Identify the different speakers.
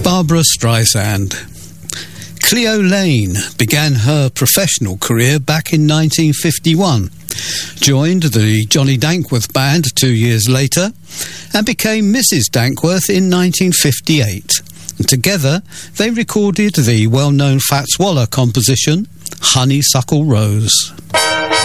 Speaker 1: Barbra Streisand. Cleo Lane began her professional career back in 1951, joined the Johnny Dankworth Band 2 years later, and became Mrs. Dankworth in 1958. And together they recorded the well-known Fats Waller composition, Honeysuckle Rose.